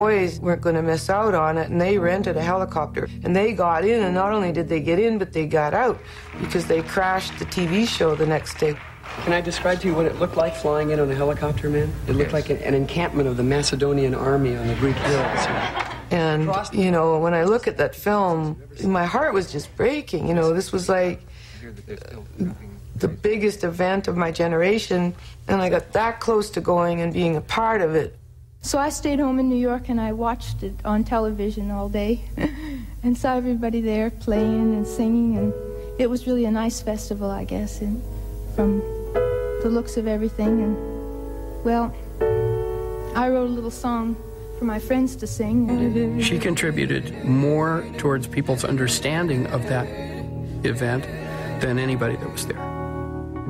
boys weren't going to miss out on it, and they rented a helicopter. And they got in, and not only did they get in, but they got out because they crashed the TV show the next day. Can I describe to you what it looked like flying in on a helicopter, man? It looked like an encampment of the Macedonian army on the Greek hills. And, you know, when I look at that film, my heart was just breaking. You know, this was like the biggest event of my generation, and I got that close to going and being a part of it. So I stayed home in New York and I watched it on television all day and saw everybody there playing and singing, and it was really a nice festival, I guess, and from the looks of everything. And, well, I wrote a little song for my friends to sing. She contributed more towards people's understanding of that event than anybody that was there.